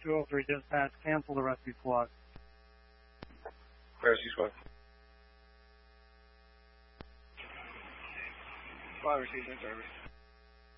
203 dispatch, cancel the rescue squad. Rescue squad. Squad received in service.